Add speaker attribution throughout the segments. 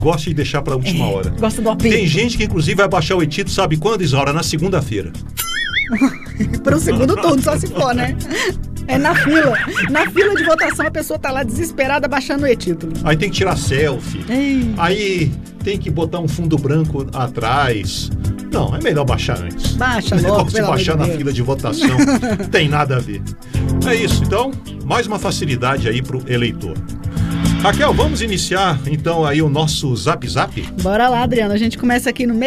Speaker 1: gosta de deixar para a última hora.
Speaker 2: Gosta do apelo.
Speaker 1: Tem gente que, inclusive, vai baixar o e-título, sabe quando, Isaura? Na segunda-feira.
Speaker 2: Para o segundo turno, só se for, né? É na fila. Na fila de votação, a pessoa tá lá desesperada baixando o e-título.
Speaker 1: Aí tem que tirar selfie.
Speaker 2: Ei.
Speaker 1: Aí tem que botar um fundo branco atrás. Não, é melhor baixar antes.
Speaker 2: Baixa
Speaker 1: logo,
Speaker 2: logo,
Speaker 1: se baixar na fila de votação, tem nada a ver. É isso, então, mais uma facilidade aí pro eleitor. Raquel, vamos iniciar então aí o nosso Zap Zap?
Speaker 2: Bora lá, Adriano. A gente começa aqui no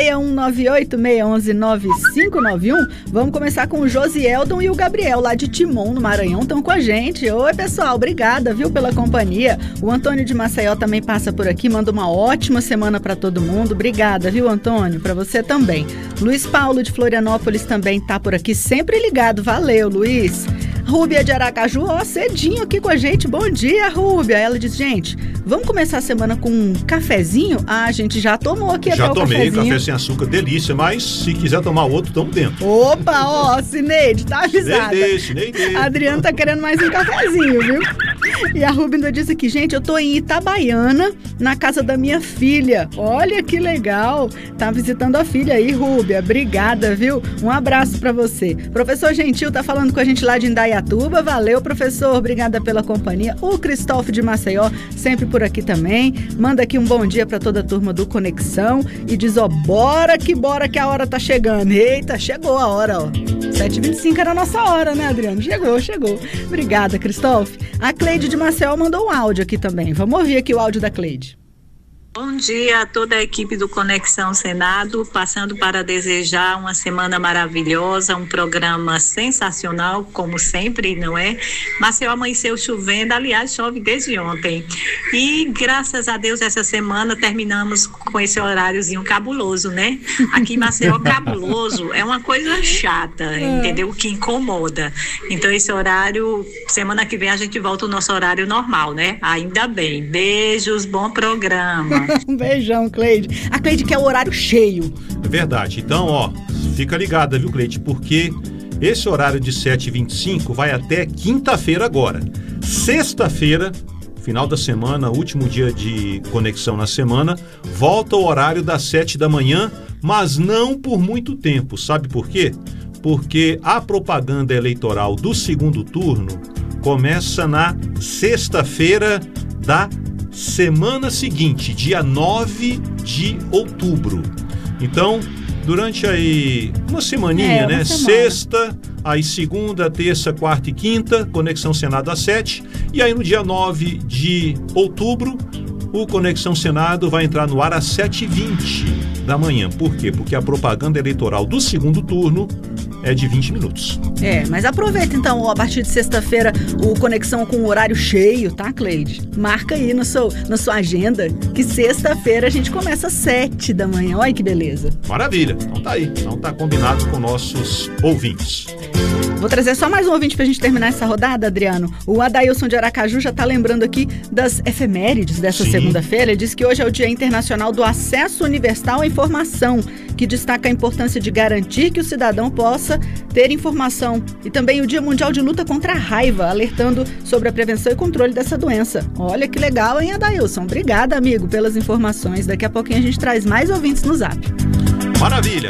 Speaker 2: 6198-611-9591. Vamos começar com o Josieldon e o Gabriel, lá de Timon, no Maranhão, estão com a gente. Oi, pessoal, obrigada, viu, pela companhia. O Antônio de Maceió também passa por aqui, manda uma ótima semana para todo mundo. Obrigada, viu, Antônio? Para você também. Luiz Paulo de Florianópolis também tá por aqui, sempre ligado. Valeu, Luiz. Rúbia de Aracaju, ó, cedinho aqui com a gente. Bom dia, Rúbia. Ela diz, gente, vamos começar a semana com um cafezinho? Ah, a gente já tomou aqui até o cafezinho. Já tomei,
Speaker 1: café sem açúcar, delícia, mas se quiser tomar outro, tamo dentro.
Speaker 2: Opa, ó, Cineide, tá avisada.
Speaker 1: Cineide.
Speaker 2: Adriano tá querendo mais um cafezinho, viu? E a Rúbia ainda diz aqui, gente, eu tô em Itabaiana, na casa da minha filha. Olha que legal. Tá visitando a filha aí, Rúbia. Obrigada, viu? Um abraço pra você. Professor Gentil tá falando com a gente lá de Indaiatuba. Valeu, professor. Obrigada pela companhia. O Cristóvão de Maceió, sempre por aqui também. Manda aqui um bom dia pra toda a turma do Conexão e diz, ó, bora que a hora tá chegando. Eita, chegou a hora, ó. 7h25 era a nossa hora, né, Adriano? Chegou. Obrigada, Cristóvão. A Cleide de Maceió mandou um áudio aqui também. Vamos ouvir aqui o áudio da Cleide.
Speaker 3: Bom dia a toda a equipe do Conexão Senado, passando para desejar uma semana maravilhosa, um programa sensacional, como sempre, não é? Maceió amanheceu chovendo, aliás, chove desde ontem. E, graças a Deus, essa semana terminamos com esse horáriozinho cabuloso, né? Aqui em Maceió, cabuloso é uma coisa chata, entendeu? Que incomoda. Então, esse horário, semana que vem a gente volta ao nosso horário normal, né? Ainda bem. Beijos, bom programa.
Speaker 2: Um beijão, Cleide. A Cleide quer o horário cheio.
Speaker 1: É verdade. Então, ó, fica ligada, viu, Cleide? Porque esse horário de 7h25 vai até quinta-feira agora. Sexta-feira, final da semana, último dia de conexão na semana, volta o horário das 7 da manhã, mas não por muito tempo. Sabe por quê? Porque a propaganda eleitoral do segundo turno começa na sexta-feira da semana seguinte, dia 9 de outubro. Então, durante aí uma semaninha, né?
Speaker 2: Semana.
Speaker 1: Sexta, aí segunda, terça, quarta e quinta, Conexão Senado às 7. E aí no dia 9 de outubro, o Conexão Senado vai entrar no ar às 7h20 da manhã. Por quê? Porque a propaganda eleitoral do segundo turno é de 20 minutos.
Speaker 2: Mas aproveita então, a partir de sexta-feira, o Conexão com o horário cheio, tá, Cleide? Marca aí na sua agenda que sexta-feira a gente começa às 7 da manhã. Olha que beleza.
Speaker 1: Maravilha. Então tá aí. Então tá combinado com nossos ouvintes.
Speaker 2: Vou trazer só mais um ouvinte pra gente terminar essa rodada, Adriano. O Adailson de Aracaju já tá lembrando aqui das efemérides dessa segunda-feira. Ele diz que hoje é o Dia Internacional do Acesso Universal à Informação, que destaca a importância de garantir que o cidadão possa ter informação. E também o Dia Mundial de Luta contra a Raiva, alertando sobre a prevenção e controle dessa doença. Olha que legal, hein, Adailson? Obrigada, amigo, pelas informações. Daqui a pouquinho a gente traz mais ouvintes no Zap.
Speaker 1: Maravilha,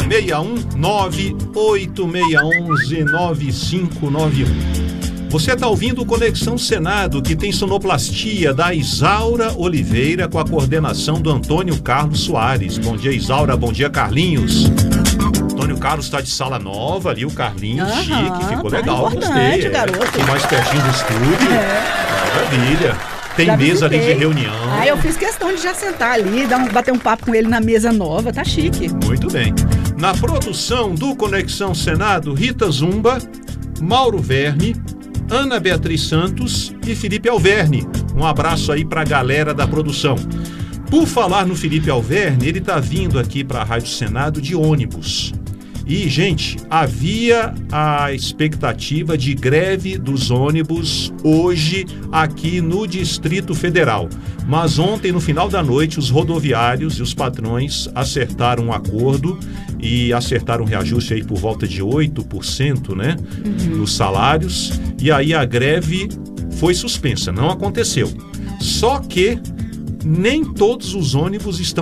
Speaker 1: 61986119591. Você está ouvindo o Conexão Senado, que tem sonoplastia da Isaura Oliveira com a coordenação do Antônio Carlos Soares. Bom dia, Isaura. Bom dia, Carlinhos. Antônio Carlos está de sala nova ali, o Carlinhos, chique, ficou
Speaker 2: tá
Speaker 1: legal, gostei.
Speaker 2: Garoto.
Speaker 1: Aqui mais pertinho do estúdio. Maravilha. Tem já mesa ali de reunião.
Speaker 2: Eu fiz questão de já sentar ali, bater um papo com ele na mesa nova, tá chique.
Speaker 1: Muito bem. Na produção do Conexão Senado, Rita Zumba, Mauro Verne, Ana Beatriz Santos e Felipe Alverne. Um abraço aí pra galera da produção. Por falar no Felipe Alverne, ele tá vindo aqui pra Rádio Senado de ônibus. E, gente, havia a expectativa de greve dos ônibus hoje aqui no Distrito Federal. Mas ontem, no final da noite, os rodoviários e os patrões acertaram um acordo e acertaram um reajuste aí por volta de 8%, né, dos salários. E aí a greve foi suspensa, não aconteceu. Só que nem todos os ônibus estão